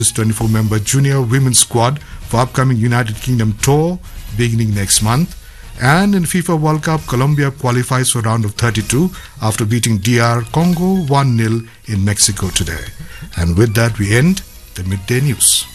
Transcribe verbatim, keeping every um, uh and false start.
twenty-four member junior women's squad for upcoming United Kingdom tour beginning next month. And in FIFA World Cup, Colombia qualifies for round of thirty-two after beating D R Congo one nil in Mexico today. And with that, we end the midday news.